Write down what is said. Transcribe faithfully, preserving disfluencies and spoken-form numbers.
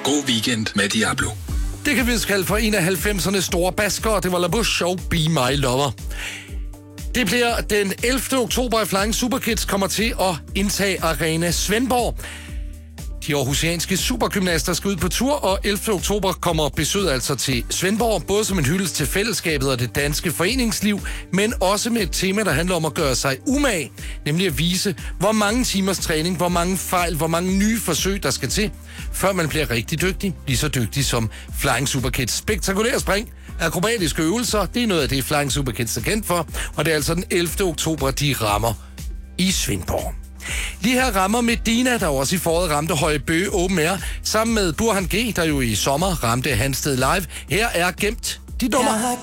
God weekend med Diablo. Det kan vi kalde for en af halvfemsernes store baskere. Det var La Bouche og Be My Lover. Det bliver den ellevte oktober, at Flying Superkids kommer til at indtage Arena Svendborg. De aarhusianske supergymnaster skal ud på tur, og ellevte oktober kommer besøget altså til Svendborg, både som en hyldest til fællesskabet og det danske foreningsliv, men også med et tema, der handler om at gøre sig umage, nemlig at vise, hvor mange timers træning, hvor mange fejl, hvor mange nye forsøg, der skal til, før man bliver rigtig dygtig, lige så dygtig som Flying Superkids. Spektakulære spring, akrobatiske øvelser, det er noget af det, Flying Superkids er kendt for, og det er altså den ellevte oktober, de rammer i Svendborg. Lige her rammer Medina, der også i foråret ramte Højbøge Open Air, sammen med Burhan G, der jo i sommer ramte Hansted Live. Her er gemt de nummer.